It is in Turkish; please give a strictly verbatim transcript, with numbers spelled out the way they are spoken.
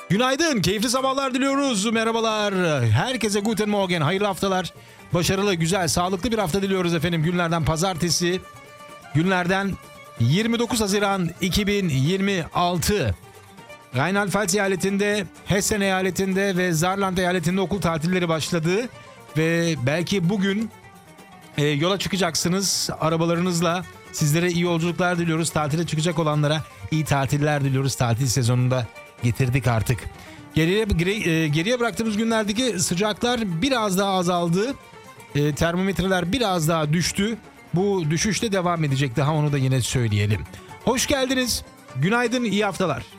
Günaydın, keyifli sabahlar diliyoruz. Merhabalar. Herkese guten morgen, hayırlı haftalar. Başarılı, güzel, sağlıklı bir hafta diliyoruz efendim. Günlerden pazartesi, günlerden yirmi dokuz Haziran iki bin yirmi altı. Rheinland-Pfalz eyaletinde, Hessen eyaletinde ve Saarland eyaletinde okul tatilleri başladı. Ve belki bugün e, yola çıkacaksınız arabalarınızla. Sizlere iyi yolculuklar diliyoruz. Tatile çıkacak olanlara iyi tatiller diliyoruz. Tatil sezonunda getirdik artık. Geriye, geri, geriye bıraktığımız günlerdeki sıcaklar biraz daha azaldı. E, termometreler biraz daha düştü. Bu düşüşte devam edecek, daha onu da yine söyleyelim. Hoş geldiniz. Günaydın, iyi haftalar.